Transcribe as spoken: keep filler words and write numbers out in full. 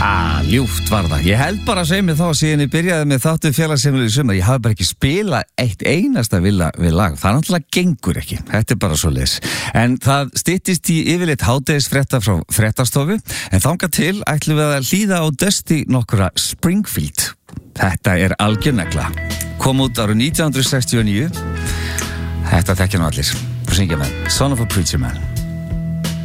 Ah, ljúft var það. Ég held bara að segja mig þá síðan ég byrjaði með þáttu félagsheimili í sumar. Ég hafi bara ekki spilað eitt einasta við, við lag. Það náttúrulega gengur ekki. Þetta er bara svo leis. En það styttist í yfirleitt hádegisfrétta frá fréttastofu. En þangað til ætlum við að hlýða á Dusty nokkura Springfield. Þetta er algjörnegla. Kom út árið nítján hundruð sextíu og níu. Þetta þekkja nú allir. Syngja með Son of a Preacher Man.